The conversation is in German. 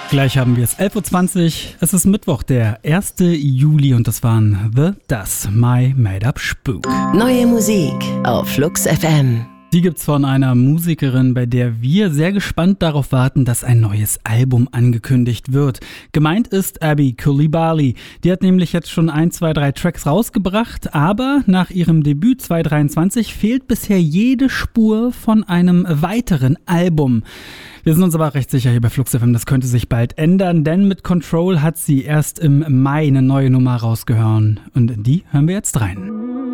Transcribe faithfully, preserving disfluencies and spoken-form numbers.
Gleich haben wir es elf Uhr zwanzig. Es ist Mittwoch, der erste Juli und das waren The Das, My Made Up Spook. Neue Musik auf Flux F M. Die gibt's von einer Musikerin, bei der wir sehr gespannt darauf warten, dass ein neues Album angekündigt wird. Gemeint ist Abby Coulibaly. Die hat nämlich jetzt schon ein, zwei, drei Tracks rausgebracht, aber nach ihrem Debüt zwanzig dreiundzwanzig fehlt bisher jede Spur von einem weiteren Album. Wir sind uns aber recht sicher hier bei Flux F M, das könnte sich bald ändern, denn mit Control hat sie erst im Mai eine neue Nummer rausgehauen. Und in die hören wir jetzt rein.